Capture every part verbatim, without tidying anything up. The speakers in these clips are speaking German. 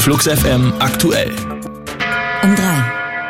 Flux F M aktuell. Um drei.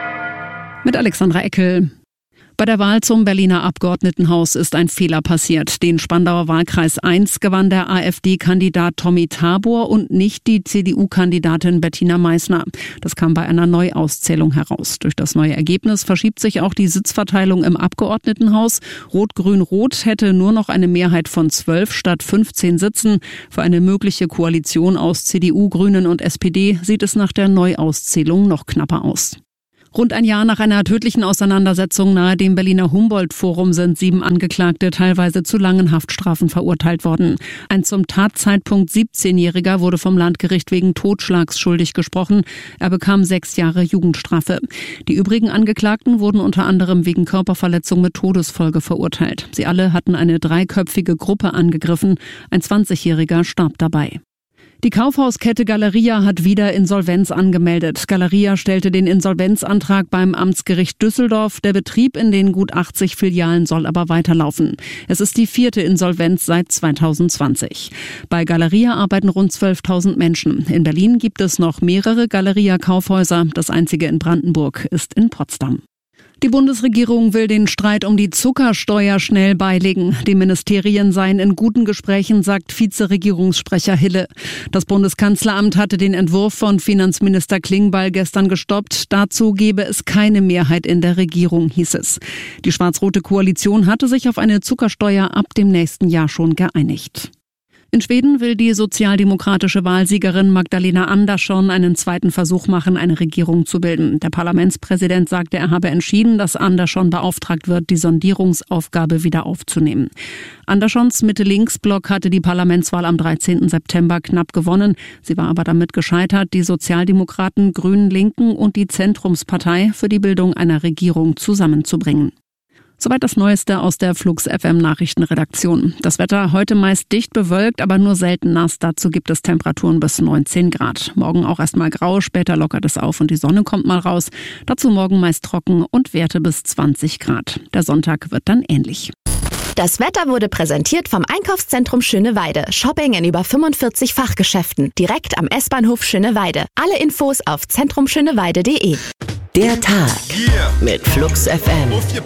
Mit Alexandra Eckel. Bei der Wahl zum Berliner Abgeordnetenhaus ist ein Fehler passiert. Den Spandauer Wahlkreis eins gewann der AfD-Kandidat Tommy Tabor und nicht die C D U-Kandidatin Bettina Meissner. Das kam bei einer Neuauszählung heraus. Durch das neue Ergebnis verschiebt sich auch die Sitzverteilung im Abgeordnetenhaus. Rot-Grün-Rot hätte nur noch eine Mehrheit von zwölf statt fünfzehn Sitzen. Für eine mögliche Koalition aus C D U, Grünen und S P D sieht es nach der Neuauszählung noch knapper aus. Rund ein Jahr nach einer tödlichen Auseinandersetzung nahe dem Berliner Humboldt-Forum sind sieben Angeklagte teilweise zu langen Haftstrafen verurteilt worden. Ein zum Tatzeitpunkt siebzehnjähriger wurde vom Landgericht wegen Totschlags schuldig gesprochen. Er bekam sechs Jahre Jugendstrafe. Die übrigen Angeklagten wurden unter anderem wegen Körperverletzung mit Todesfolge verurteilt. Sie alle hatten eine dreiköpfige Gruppe angegriffen. Ein zwanzigjähriger starb dabei. Die Kaufhauskette Galeria hat wieder Insolvenz angemeldet. Galeria stellte den Insolvenzantrag beim Amtsgericht Düsseldorf. Der Betrieb in den gut achtzig Filialen soll aber weiterlaufen. Es ist die vierte Insolvenz seit zweitausendzwanzig. Bei Galeria arbeiten rund zwölftausend Menschen. In Berlin gibt es noch mehrere Galeria-Kaufhäuser. Das einzige in Brandenburg ist in Potsdam. Die Bundesregierung will den Streit um die Zuckersteuer schnell beilegen. Die Ministerien seien in guten Gesprächen, sagt Vizeregierungssprecher Hille. Das Bundeskanzleramt hatte den Entwurf von Finanzminister Klingbeil gestern gestoppt. Dazu gebe es keine Mehrheit in der Regierung, hieß es. Die schwarz-rote Koalition hatte sich auf eine Zuckersteuer ab dem nächsten Jahr schon geeinigt. In Schweden will die sozialdemokratische Wahlsiegerin Magdalena Andersson einen zweiten Versuch machen, eine Regierung zu bilden. Der Parlamentspräsident sagte, er habe entschieden, dass Andersson beauftragt wird, die Sondierungsaufgabe wieder aufzunehmen. Anderssons Mitte-Links-Block hatte die Parlamentswahl am dreizehnten September knapp gewonnen. Sie war aber damit gescheitert, die Sozialdemokraten, Grünen, Linken und die Zentrumspartei für die Bildung einer Regierung zusammenzubringen. Soweit das Neueste aus der Flux F M Nachrichtenredaktion. Das Wetter heute meist dicht bewölkt, aber nur selten nass. Dazu gibt es Temperaturen bis neunzehn Grad. Morgen auch erstmal grau, später lockert es auf und die Sonne kommt mal raus. Dazu morgen meist trocken und Werte bis zwanzig Grad. Der Sonntag wird dann ähnlich. Das Wetter wurde präsentiert vom Einkaufszentrum Schöneweide. Shopping in über fünfundvierzig Fachgeschäften. Direkt am S-Bahnhof Schöneweide. Alle Infos auf zentrum schöneweide punkt de. Der Tag mit Flux F M.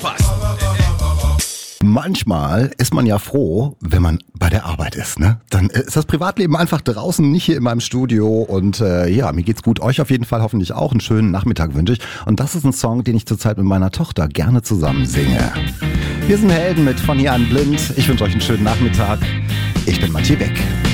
Manchmal ist man ja froh, wenn man bei der Arbeit ist, ne? Dann ist das Privatleben einfach draußen, nicht hier in meinem Studio. Und äh, ja, mir geht's gut. Euch auf jeden Fall hoffentlich auch. Einen schönen Nachmittag wünsche ich. Und das ist ein Song, den ich zurzeit mit meiner Tochter gerne zusammen singe. Wir sind Helden mit Von hier an blind. Ich wünsche euch einen schönen Nachmittag. Ich bin Mathieu Beck.